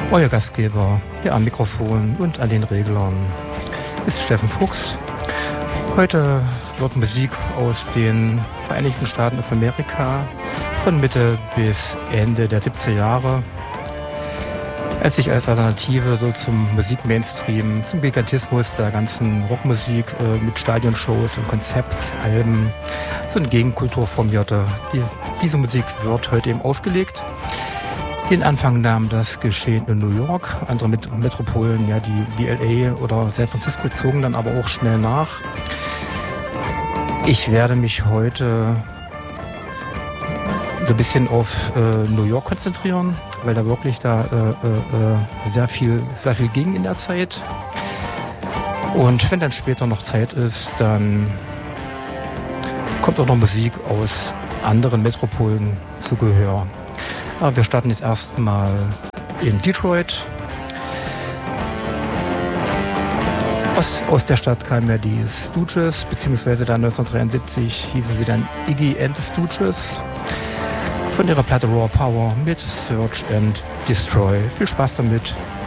Euer Gastgeber hier am Mikrofon und an den Reglern ist Steffen Fuchs. Heute wird Musik aus den Vereinigten Staaten von Amerika von Mitte bis Ende der 70er Jahre, als sich als Alternative so zum Musik-Mainstream, zum Gigantismus der ganzen Rockmusik mit Stadionshows und Konzeptalben so eine Gegenkultur formierte. Diese Musik wird heute eben aufgelegt. Den Anfang nahm das Geschehen in New York. Andere Metropolen, ja, wie LA oder San Francisco, zogen dann aber auch schnell nach. Ich werde mich heute so ein bisschen auf New York konzentrieren, weil da wirklich sehr viel ging in der Zeit. Und wenn dann später noch Zeit ist, dann kommt auch noch Musik aus anderen Metropolen zu Gehör. Aber wir starten jetzt erstmal in Detroit. Aus der Stadt kamen ja die Stooges, beziehungsweise dann 1973 hießen sie dann Iggy and the Stooges. Von ihrer Platte Raw Power mit Search and Destroy. Viel Spaß damit.